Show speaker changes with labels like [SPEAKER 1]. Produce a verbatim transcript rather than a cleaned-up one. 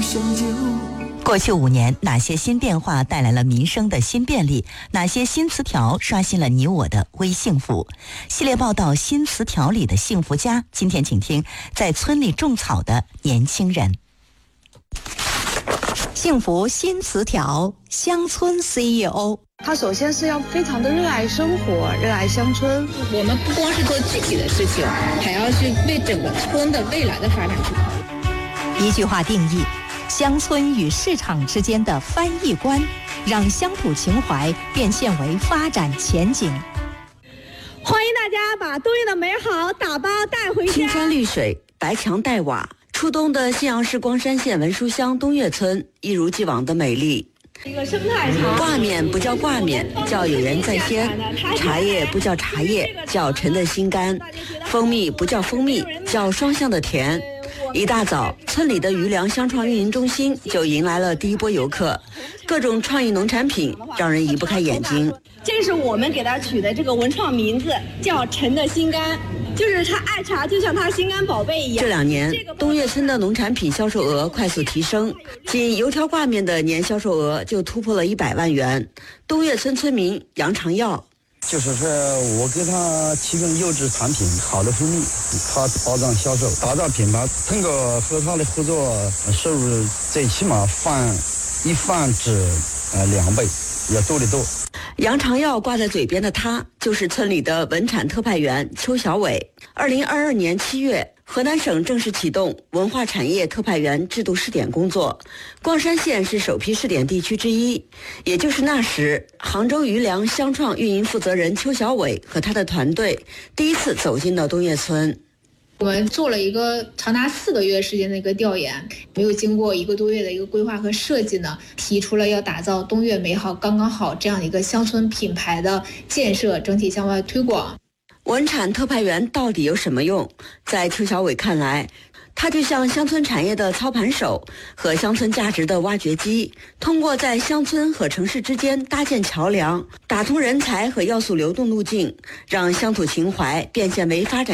[SPEAKER 1] 相救。
[SPEAKER 2] 过去五年，哪些新变化带来了民生的新便利？哪些新词条刷新了你我的微幸福？系列报道《新词条里的幸福家》，今天请听在村里种草的年轻人。幸福新词条，乡村 C E O。
[SPEAKER 3] 他首先是要非常的热爱生活，热爱乡村。
[SPEAKER 4] 我们不光是做具体的事情，还要去为整个村的未来的发展去考虑。
[SPEAKER 2] 一句话定义：乡村与市场之间的翻译官，让乡土情怀变现为发展前景。
[SPEAKER 5] 欢迎大家把冬夜的美好打包带回家。
[SPEAKER 6] 青山绿水，白墙带瓦，初冬的信阳市光山县文书乡东岳村一如既往的美丽。
[SPEAKER 5] 一个生态茶，
[SPEAKER 6] 挂面不叫挂面，叫有人在先；茶叶不叫茶叶，叫陈的心甘；蜂蜜不叫蜂蜜，叫双向的甜。一大早，村里的余粮乡创运营中心就迎来了第一波游客，各种创意农产品让人移不开眼睛。
[SPEAKER 5] 这是我们给他取的这个文创名字，叫陈的心甘，就是他爱茶就像他心肝宝贝一样。
[SPEAKER 6] 这两年，东岳村的农产品销售额快速提升，仅油条挂面的年销售额就突破了一百万元。东岳村村民杨长耀。
[SPEAKER 7] 就是说我给他提供优质产品，好的蜂蜜，他保障销售，打造品牌。通过和他的合作，收入最起码翻一翻至呃两倍，要多得多。
[SPEAKER 6] 杨长耀挂在嘴边的他，就是村里的文产特派员邱小伟。二零二二年七月，河南省正式启动文化产业特派员制度试点工作，光山县是首批试点地区之一。也就是那时，杭州余粮乡创运营负责人邱小伟和他的团队第一次走进了东岳村。
[SPEAKER 4] 我们做了一个长达四个月时间的一个调研，没有经过一个多月的一个规划和设计呢，提出了要打造东岳美好刚刚好这样的一个乡村品牌的建设，整体向外推广。
[SPEAKER 6] 文产特派员到底有什么用？在邱小伟看来，他就像乡村产业的操盘手和乡村价值的挖掘机，通过在乡村和城市之间搭建桥梁，打通人才和要素流动路径，让乡土情怀变现为发展